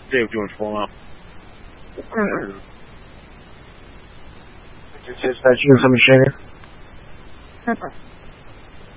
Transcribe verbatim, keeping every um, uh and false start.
Dave doing for now? Dispatch, you have something, Shaner?